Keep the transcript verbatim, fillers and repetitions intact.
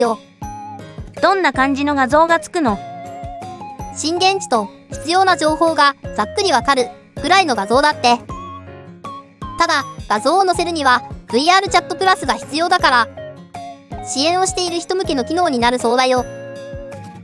よ。 どんな感じの画像がつくの？ 震源地と必要な情報がざっくりわかるくらいの画像だって。ただ、画像を載せるには ブイアール チャットプラスが必要だから、支援をしている人向けの機能になるそうだよ。